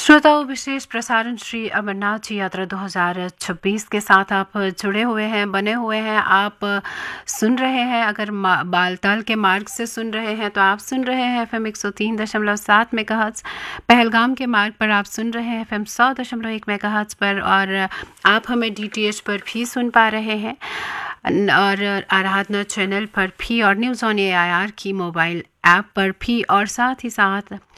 श्रोताओं, विशेष प्रसारण श्री अमरनाथ जी यात्रा 2026 के साथ आप जुड़े हुए हैं, बने हुए हैं। आप सुन रहे हैं, अगर बालताल के मार्ग से सुन रहे हैं तो आप सुन रहे हैं FM 103.7 मेगाहर्ट्ज़। पहलगाम के मार्ग पर आप सुन रहे हैं FM 100.1 मेगाहर्ट्ज़ पर, और आप हमें DTH पर भी सुन पा रहे हैं, और आराधना चैनल पर भी, और न्यूज़ ऑन AIR की मोबाइल ऐप पर भी, और साथ ही साथ